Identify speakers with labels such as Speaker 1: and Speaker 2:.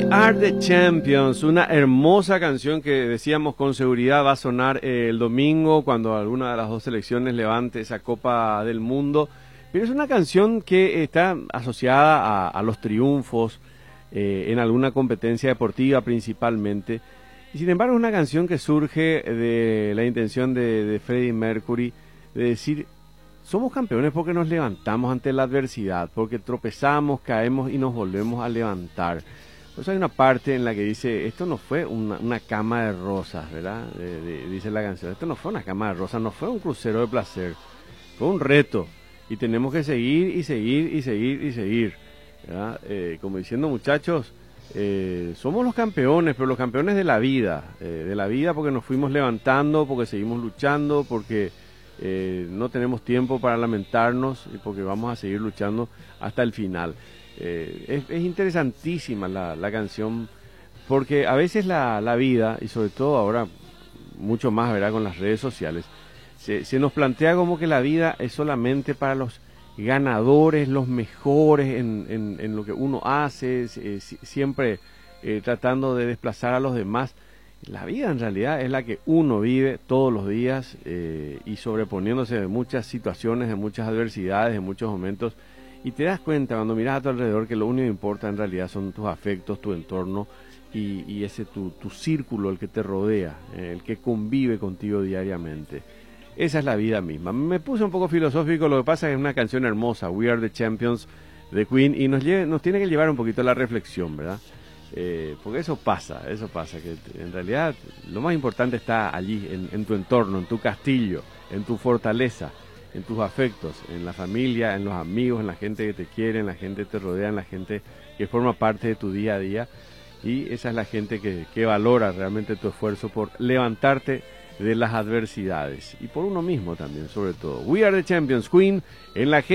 Speaker 1: Are the Champions, una hermosa canción que decíamos con seguridad va a sonar el domingo cuando alguna de las dos selecciones levante esa Copa del Mundo. Pero es una canción que está asociada a los triunfos en alguna competencia deportiva principalmente. Y sin embargo es una canción que surge de la intención de Freddie Mercury de decir: somos campeones porque nos levantamos ante la adversidad, porque tropezamos, caemos y nos volvemos a levantar. Pues hay una parte en la que dice, esto no fue una cama de rosas, ¿verdad? Dice la canción, esto no fue una cama de rosas, no fue un crucero de placer, fue un reto. Y tenemos que seguir y seguir y seguir y seguir, ¿verdad? Como diciendo, muchachos, somos los campeones, pero los campeones de la vida porque nos fuimos levantando, porque seguimos luchando, porque no tenemos tiempo para lamentarnos y porque vamos a seguir luchando hasta el final. Es interesantísima la canción, porque a veces la vida, y sobre todo ahora mucho más, ¿verdad?, con las redes sociales, se nos plantea como que la vida es solamente para los ganadores, los mejores en lo que uno hace, siempre tratando de desplazar a los demás. La vida en realidad es la que uno vive todos los días y sobreponiéndose de muchas situaciones, de muchas adversidades, de muchos momentos. Y te das cuenta cuando miras a tu alrededor que lo único que importa en realidad son tus afectos, tu entorno y ese tu círculo, el que te rodea, el que convive contigo diariamente. Esa es la vida misma. Me puse un poco filosófico, lo que pasa es que es una canción hermosa, We Are the Champions de Queen, y nos tiene que llevar un poquito a la reflexión, ¿verdad? Porque eso pasa, que en realidad lo más importante está allí, en tu entorno, en tu castillo, en tu fortaleza, en tus afectos, en la familia, en los amigos, en la gente que te quiere, en la gente que te rodea, en la gente que forma parte de tu día a día. Y esa es la gente que valora realmente tu esfuerzo por levantarte de las adversidades y por uno mismo también, sobre todo. We Are the Champions, Queen, en la